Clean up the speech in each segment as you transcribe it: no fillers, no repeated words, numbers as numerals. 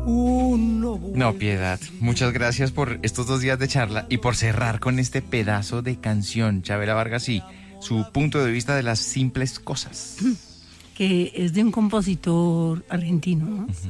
No, Piedad, muchas gracias por estos 2 días de charla y por cerrar con este pedazo de canción. Chavela Vargas y su punto de vista de las simples cosas. Que es de un compositor argentino, ¿no? Uh-huh.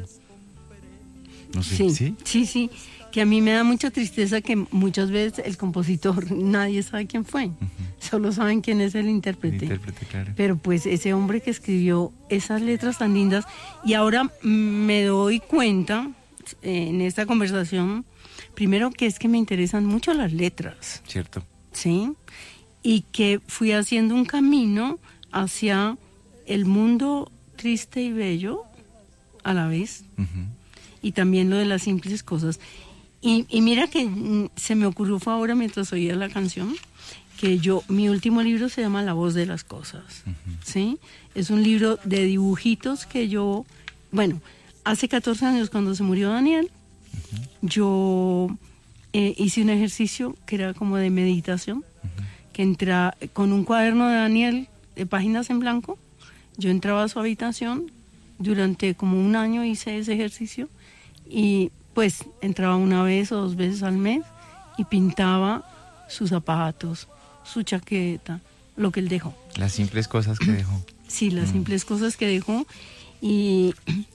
No sé, sí, que a mí me da mucha tristeza que muchas veces el compositor, nadie sabe quién fue, solo saben quién es el intérprete. Claro. Pero pues ese hombre que escribió esas letras tan lindas, y ahora me doy cuenta en esta conversación, primero que es que me interesan mucho las letras. Cierto. Sí, y que fui haciendo un camino hacia el mundo triste y bello a la vez, y también lo de las simples cosas. Y mira que se me ocurrió fue ahora mientras oía la canción, que mi último libro se llama La voz de las cosas, ¿sí? Es un libro de dibujitos que hace 14 años cuando se murió Daniel, yo hice un ejercicio que era como de meditación, que entra con un cuaderno de Daniel de páginas en blanco. Yo entraba a su habitación, durante como un año hice ese ejercicio y pues entraba una vez o 2 veces al mes y pintaba sus zapatos, su chaqueta, lo que él dejó. Las simples cosas que dejó. Sí, las simples cosas que dejó, y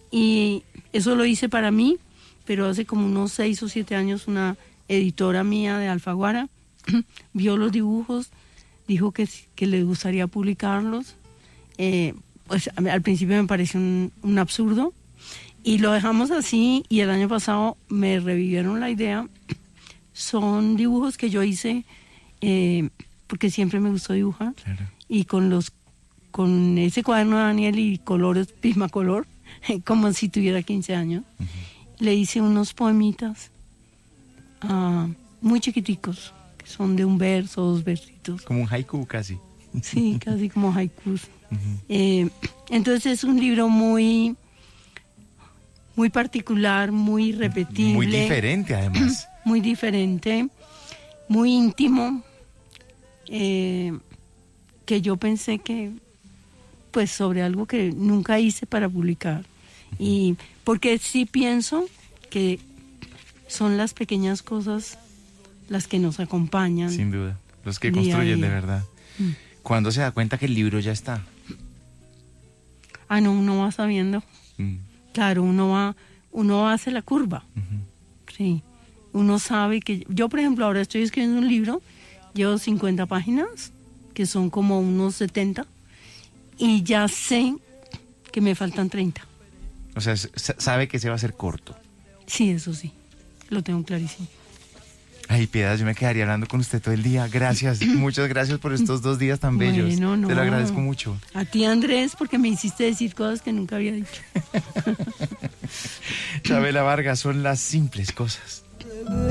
eso lo hice para mí, pero hace como unos 6 o 7 años una editora mía de Alfaguara vio los dibujos, dijo que le gustaría publicarlos. Pues al principio me pareció un absurdo, y lo dejamos así, y el año pasado me revivieron la idea. Son dibujos que yo hice porque siempre me gustó dibujar, claro. Y con ese cuaderno de Daniel y colores Prismacolor, como si tuviera 15 años, le hice unos poemitas muy chiquiticos, que son de un verso, 2 versitos. Como un haiku casi. Sí, casi como haikus. Entonces es un libro muy particular, muy repetible. Muy diferente, además. Muy diferente, muy íntimo, que yo pensé que, pues, sobre algo que nunca hice para publicar. Y porque sí pienso que son las pequeñas cosas las que nos acompañan. Sin duda, los que construyen de verdad. ¿Cuándo se da cuenta que el libro ya está? No, uno va sabiendo. Claro, uno hace la curva. Sí, uno sabe que... Yo, por ejemplo, ahora estoy escribiendo un libro, llevo 50 páginas, que son como unos 70, y ya sé que me faltan 30. O sea, sabe que se va a hacer corto. Sí, eso sí, lo tengo clarísimo. Ay, Piedad, yo me quedaría hablando con usted todo el día. Gracias, muchas gracias por estos 2 días tan bellos. No. Te lo agradezco mucho. A ti, Andrés, porque me hiciste decir cosas que nunca había dicho. Chavela Vargas, son las simples cosas.